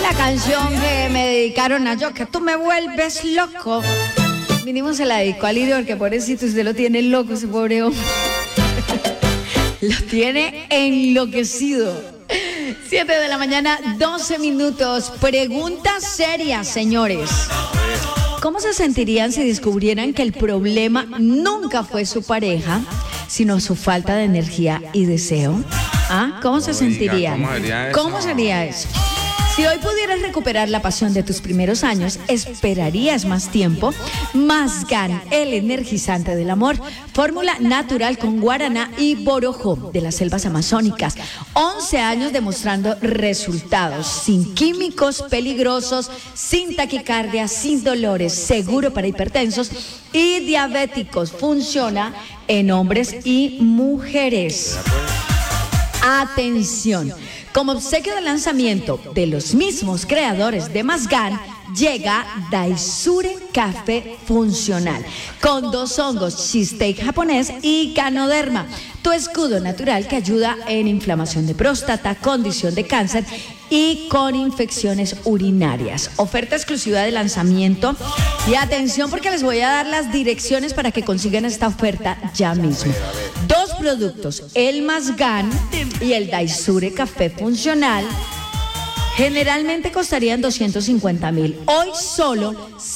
la canción que me dedicaron a yo, que tú me vuelves loco. Mínimo se la dedicó a Lirio, porque pobrecito, usted lo tiene loco, ese pobre hombre. Lo tiene enloquecido. 7 de la mañana, 12 minutos. Pregunta seria, señores. ¿Cómo se sentirían si descubrieran que el problema nunca fue su pareja, sino su falta de energía y deseo? ¿Ah? ¿Cómo se sentirían? ¿Cómo sería eso? Si hoy pudieras recuperar la pasión de tus primeros años, ¿esperarías más tiempo? Mazgan, el energizante del amor. Fórmula natural con guaraná y borojó de las selvas amazónicas. 11 años demostrando resultados. Sin químicos peligrosos, sin taquicardia, sin dolores. Seguro para hipertensos y diabéticos. Funciona en hombres y mujeres. Atención. Como obsequio de lanzamiento de los mismos creadores de Mazgan, llega Daisure Café Funcional, con 2 hongos, cheesesteak japonés y Ganoderma, tu escudo natural que ayuda en inflamación de próstata, condición de cáncer y con infecciones urinarias. Oferta exclusiva de lanzamiento. Y atención, porque les voy a dar las direcciones para que consigan esta oferta ya mismo. 2 productos, el Mazgan y el Daisure Café Funcional, generalmente costarían 250,000. Hoy solo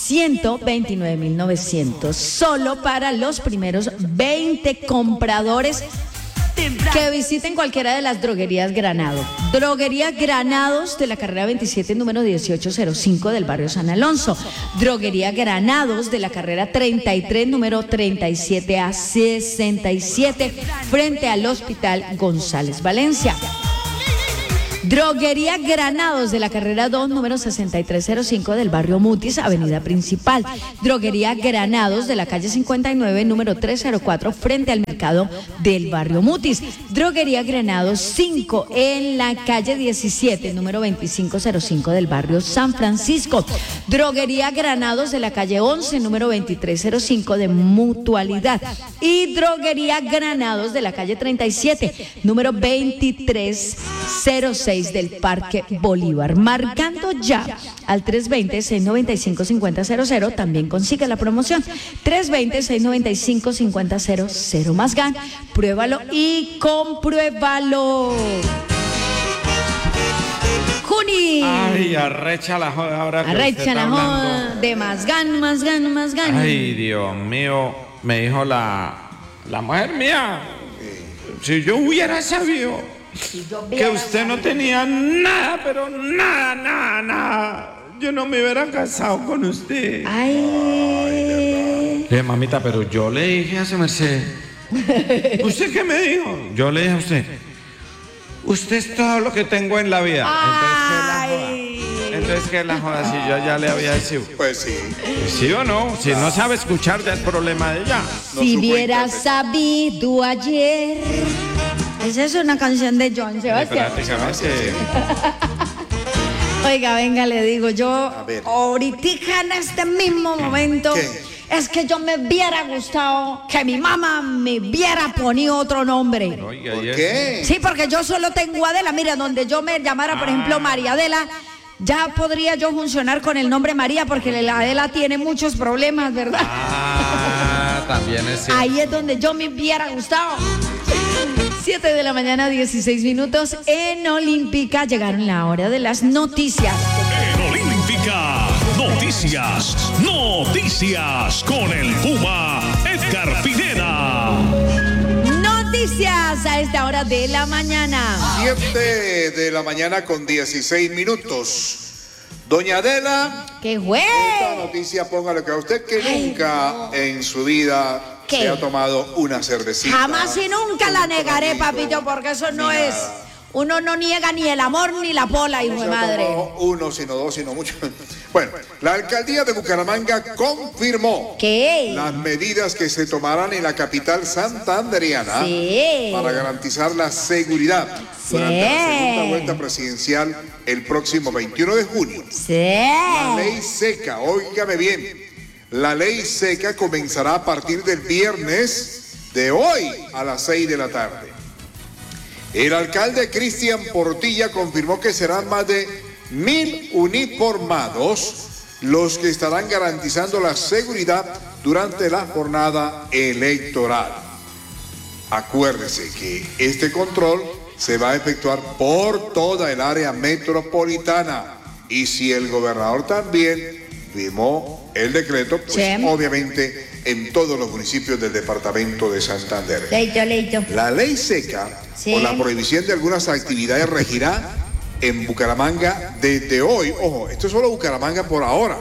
129,900. Solo para los primeros 20 compradores que visiten cualquiera de las droguerías Granado. Droguería Granados de la carrera 27, número 1805 del barrio San Alonso. Droguería Granados de la carrera 33, número 37 a 67, frente al Hospital González Valencia. Droguería Granados de la carrera 2, número 6305 del barrio Mutis, avenida principal. Droguería Granados de la calle 59, número 304, frente al mercado del barrio Mutis. Droguería Granados 5 en la calle 17, número 2505 del barrio San Francisco. Droguería Granados de la calle 11, número 2305 de Mutualidad. Y Droguería Granados de la calle 37, número 2306 del Parque Bolívar. Marcando ya al 320-695-5000, también consigue la promoción. 320-695-5000. Mazgan, pruébalo y compruébalo. Juni. Ay, arrecha la joda ahora que arrecha la joda de Mazgan. Ay, Dios mío, me dijo la mujer mía, si yo hubiera sabido que usted no tenía nada, pero nada, yo no me hubiera casado con usted. Ay. Mamita, pero yo le dije a su merced. ¿Usted qué me dijo? Yo le dije a usted es todo lo que tengo en la vida. Entonces, ¿qué la joda? Si yo ya le había dicho. Pues sí. ¿Sí o no? Si no sabe escuchar, ya es problema de ella. Si hubiera sabido ayer. Esa es una canción de John Sebastián. Prácticamente. Oiga, venga, le digo, yo ahorita en este mismo momento, es que yo me hubiera gustado que mi mamá me hubiera ponido otro nombre. Oiga, ¿Por qué? Sí, porque yo solo tengo Adela. Mira, donde yo me llamara, por ejemplo, María Adela, ya podría yo funcionar con el nombre María, porque la Adela tiene muchos problemas, ¿verdad? También es cierto. Ahí es donde yo me hubiera gustado. 7 de la mañana, 16 minutos. En Olímpica llegaron la hora de las noticias. En Olímpica, noticias con el Puma Edgar Pineda. Noticias a esta hora de la mañana. 7 de la mañana con 16 minutos. Doña Adela. ¡Qué güey! Esta noticia, póngale que a usted que nunca en su vida se ha tomado una cervecita. Jamás y nunca la negaré, papito, porque eso no es. Uno no niega ni el amor ni la pola, hijo de madre. No uno, sino dos, sino mucho. Bueno, la alcaldía de Bucaramanga confirmó las medidas que se tomarán en la capital santandereana para garantizar la seguridad durante la segunda vuelta presidencial el próximo 21 de junio. La ley seca, óigame bien, la ley seca comenzará a partir del viernes de hoy a las 6 de la tarde. El alcalde Cristian Portilla confirmó que serán más de 1.000 uniformados los que estarán garantizando la seguridad durante la jornada electoral. Acuérdese que este control se va a efectuar por toda el área metropolitana, y si el gobernador también firmó el decreto, pues obviamente en todos los municipios del departamento de Santander. Leito. La ley seca o la prohibición de algunas actividades regirá en Bucaramanga desde hoy. Ojo, esto es solo Bucaramanga por ahora.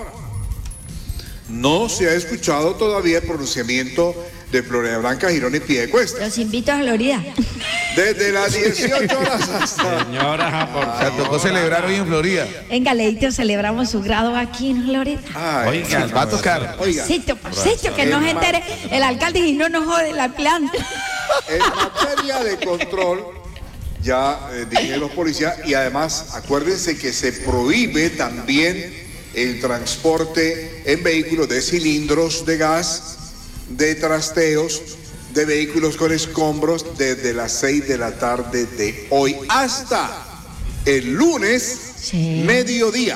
No se ha escuchado todavía el pronunciamiento de Florida Blanca, Girón y Piedecuesta. Los invito a Florida. Desde las 18 horas hasta... Señora, se tocó celebrar hoy en Florida. Venga, Leito, celebramos su grado aquí en Florida. Oiga, va a tocar. Pasito, que no se entere el alcalde y no nos jode la plan. En materia de control, ya dije los policías, y además acuérdense que se prohíbe también el transporte en vehículos de cilindros de gas, de trasteos, de vehículos con escombros desde las 6 de la tarde de hoy hasta el lunes mediodía.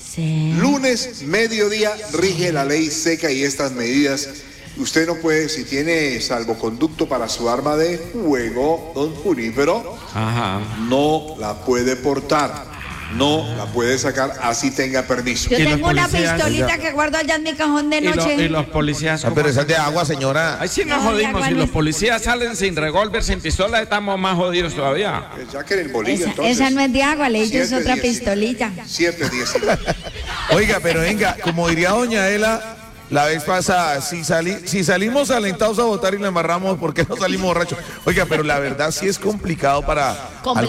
Lunes mediodía rige la ley seca y estas medidas. Usted no puede, si tiene salvoconducto para su arma de fuego, don Junípero, no la puede portar. No la puede sacar así tenga permiso. Yo tengo una pistolita que guardo allá en mi cajón de noche. Y los policías... pero esa es de agua, señora. Ahí sí nos jodimos. Si los policías salen sin revólver, sin pistola, estamos más jodidos todavía. Ya que en el bolillo, entonces. Esa no es de agua, le es otra pistolita. 7-10. Oiga, pero venga, como diría doña Ela, la vez pasada, si salimos alentados a votar y le embarramos, ¿por qué no salimos borrachos? Oiga, pero la verdad sí es complicado para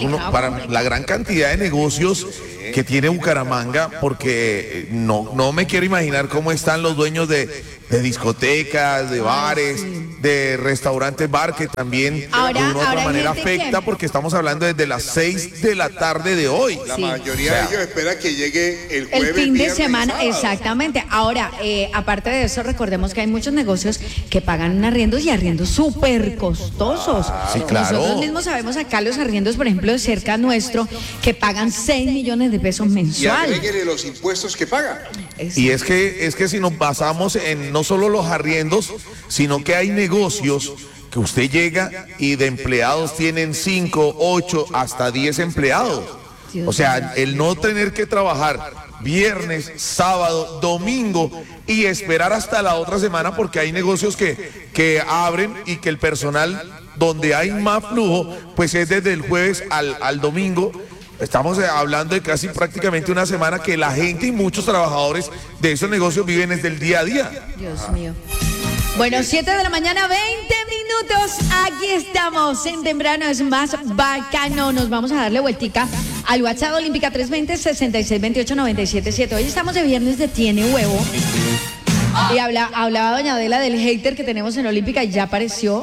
la gran cantidad de negocios que tiene Bucaramanga, porque no me quiero imaginar cómo están los dueños de discotecas, de bares, de restaurantes bar, que también de una u otra manera afecta, porque estamos hablando desde las 6 de la tarde de hoy. La mayoría de ellos espera que llegue el jueves, el fin de viernes, semana, sábado. Exactamente. Ahora, aparte de eso, recordemos que hay muchos negocios que pagan arriendos y arriendos súper costosos. Sí, claro. Nosotros mismos sabemos acá los arriendos, por ejemplo, de cerca nuestro, que pagan 6 millones de pesos mensual. Y agréguele los impuestos que pagan. Y es que si nos basamos en no solo los arriendos, sino que hay negocios que usted llega y de empleados tienen 5, 8, hasta 10 empleados. O sea, el no tener que trabajar viernes, sábado, domingo y esperar hasta la otra semana, porque hay negocios que abren y que el personal donde hay más flujo, pues es desde el jueves al domingo. Estamos hablando de casi prácticamente una semana que la gente y muchos trabajadores de esos negocios viven desde el día a día. Dios mío. Bueno, 7 de la mañana, 20 minutos. Aquí estamos en Temprano es más bacano. Nos vamos a darle vueltica al WhatsApp Olímpica 320-6628-977. Hoy estamos de viernes de Tiene Huevo. Y hablaba doña Adela del hater que tenemos en Olímpica y ya apareció.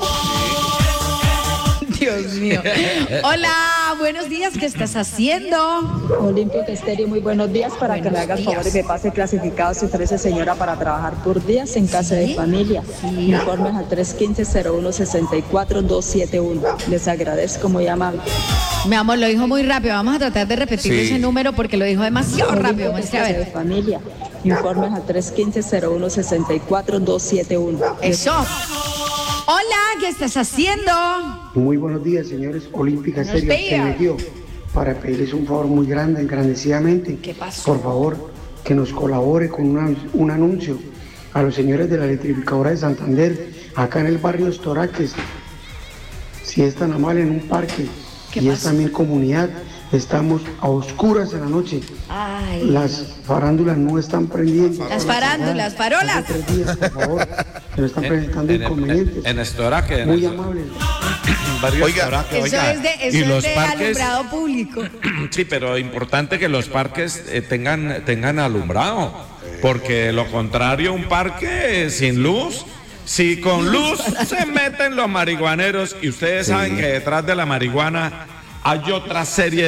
Dios mío. Hola, buenos días, ¿qué estás haciendo? Olímpica Estéreo, muy buenos días. Para que me haga el favor y me pase clasificado si ofrece señora para trabajar por días en casa de familia. Informes al 315-0164-271. Les agradezco, muy amable. Mi amor, lo dijo muy rápido. Vamos a tratar de repetir ese número porque lo dijo demasiado rápido. Muestre a De ver. familia. Informes al 315-0164-271. Eso. Hola, ¿qué estás haciendo? Muy buenos días, señores Olímpica Estéreo. Se metió para pedirles un favor muy grande, encarecidamente. ¿Qué pasó? Por favor, que nos colabore con un anuncio a los señores de la electrificadora de Santander, acá en el barrio Los Toraques. Si es tan amable, en un parque y es también comunidad, estamos a oscuras en la noche. Ay. Las farándulas no están prendiendo. Las farándulas, farolas. Hace 3 días, por favor, que nos están presentando inconvenientes. En Estoraque. Muy amables. Oiga, Eso es de alumbrado público. Sí, pero importante que los parques tengan alumbrado, porque de lo contrario, un parque sin luz, si con luz se meten los marihuaneros, y ustedes saben que detrás de la marihuana hay otra serie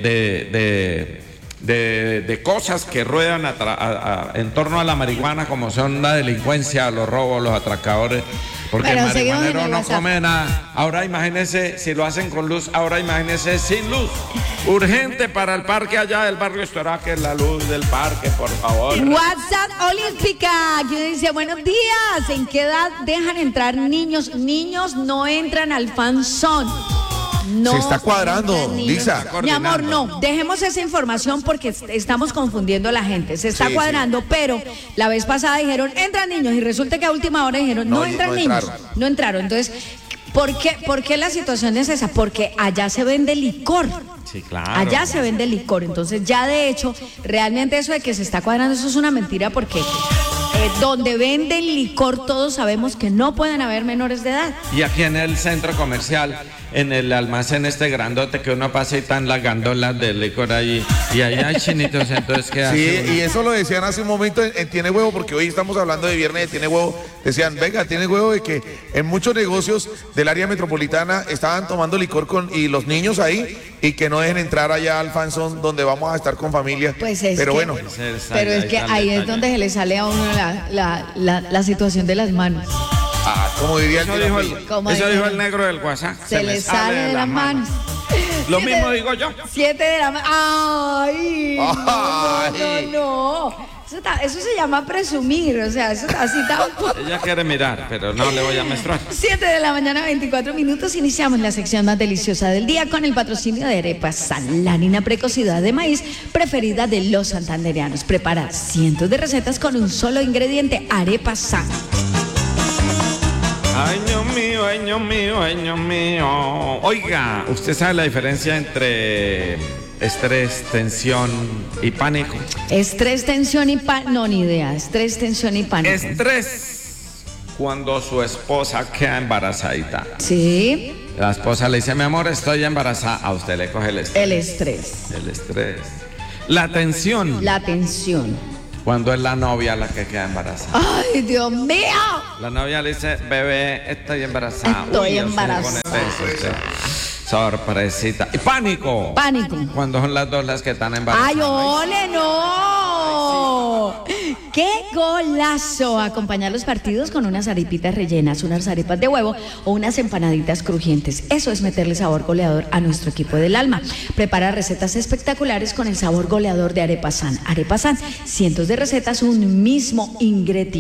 de cosas que ruedan en torno a la marihuana, como son la delincuencia, los robos, los atracadores. Porque Pero el seguimos en marihuanero el no WhatsApp. come nada. Ahora imagínese si lo hacen con luz, ahora imagínese sin luz. Urgente para el parque allá del barrio Estoraque, la luz del parque, por favor. WhatsApp Olímpica, que dice, buenos días, ¿en qué edad dejan entrar niños? Niños no entran al fan zone. No Se está cuadrando, entran niños. Lisa. Mi amor, no, dejemos esa información porque estamos confundiendo a la gente. Se está Sí, cuadrando, pero la vez pasada dijeron, entran niños, y resulta que a última hora dijeron, no entran no niños. entraron. No entraron. Entonces, ¿por qué la situación es esa? Porque allá se vende licor. Sí, claro. Allá se vende licor, entonces ya de hecho, realmente eso de que se está cuadrando, eso es una mentira porque donde venden licor todos sabemos que no pueden haber menores de edad. Y aquí en el centro comercial, en el almacén este grandote que uno pasa y están las gandolas de licor allí. Y ahí hay chinitos, entonces ¿qué Sí, hace? y eso lo decían hace un momento en Tiene Huevo, porque hoy estamos hablando de viernes de Tiene Huevo. Decían, venga, Tiene Huevo, de que en muchos negocios del área metropolitana estaban tomando licor y los niños ahí, y que no dejen entrar allá al fanzón donde vamos a estar con familia. Pues es pero que- bueno, Pero es que ahí es donde se le sale a uno la situación de las manos. como diría el Eso dijo Como eso dijeron. dijo el negro del WhatsApp. Se le sale de las manos. Lo Siete- mismo digo yo. 7 de la mañana. ¡Ay! Ay. No. Eso se llama presumir, o sea, eso así tampoco. Ella quiere mirar, pero no le voy a mostrar. 7 de la mañana, 24 minutos. Iniciamos la sección más deliciosa del día con el patrocinio de Arepa San, la harina precocidad de maíz preferida de los santandereanos. Prepara cientos de recetas con un solo ingrediente, Arepa San. Ay, Dios mío, ay, Dios mío, ay, Dios mío. Oiga, ¿usted sabe la diferencia entre estrés, tensión y pánico? Estrés, tensión y pánico. No, ni idea. Estrés, tensión y pánico. Estrés, cuando su esposa queda embarazadita. Sí, La esposa le dice, mi amor, estoy embarazada. A usted le coge el estrés. el estrés. El estrés. La tensión, La tensión. cuando es la novia la que queda embarazada. ¡Ay, Dios mío! La novia le dice, bebé, estoy embarazada. Estoy Uy, Dios, se le pone embarazada. tenso, usted. Sorpresita. Y pánico. Pánico. Cuando son las dos las que están embarazadas. ¡Ay, ole, no! ¡Qué golazo! Acompañar los partidos con unas arepitas rellenas, unas arepas de huevo o unas empanaditas crujientes. Eso es meterle sabor goleador a nuestro equipo del alma. Prepara recetas espectaculares con el sabor goleador de Arepa San. Arepa San, cientos de recetas, un mismo ingrediente.